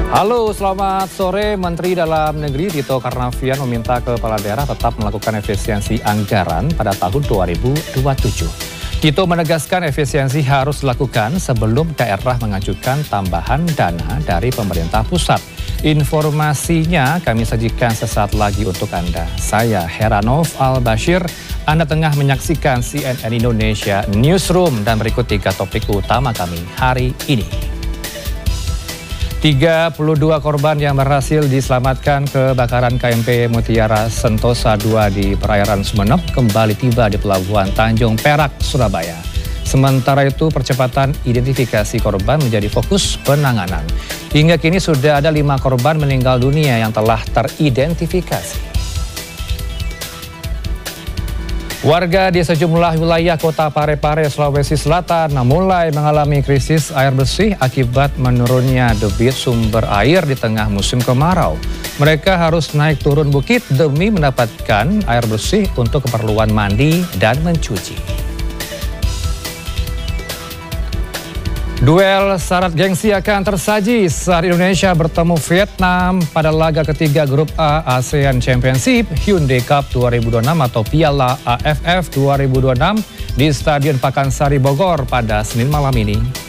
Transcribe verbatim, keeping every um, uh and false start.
Halo, selamat sore. Menteri Dalam Negeri Tito Karnavian meminta kepala daerah tetap melakukan efisiensi anggaran pada tahun dua ribu dua puluh tujuh. Tito menegaskan efisiensi harus dilakukan sebelum daerah mengajukan tambahan dana dari pemerintah pusat. Informasinya kami sajikan sesaat lagi untuk Anda. Saya Heranov Al-Bashir. Anda tengah menyaksikan C N N Indonesia Newsroom dan berikut tiga topik utama kami hari ini. tiga puluh dua korban yang berhasil diselamatkan kebakaran K M P Mutiara Sentosa dua di perairan Sumeneb kembali tiba di Pelabuhan Tanjung Perak, Surabaya. Sementara itu percepatan identifikasi korban menjadi fokus penanganan. Hingga kini sudah ada lima korban meninggal dunia yang telah teridentifikasi. Warga di sejumlah wilayah kota Parepare, Sulawesi Selatan mulai mengalami krisis air bersih akibat menurunnya debit sumber air di tengah musim kemarau. Mereka harus naik turun bukit demi mendapatkan air bersih untuk keperluan mandi dan mencuci. Duel syarat gengsi akan tersaji saat Indonesia bertemu Vietnam pada laga ketiga Grup A ASEAN Championship Hyundai Cup dua ribu dua puluh enam atau Piala A F F dua ribu dua puluh enam di Stadion Pakansari Bogor pada Senin malam ini.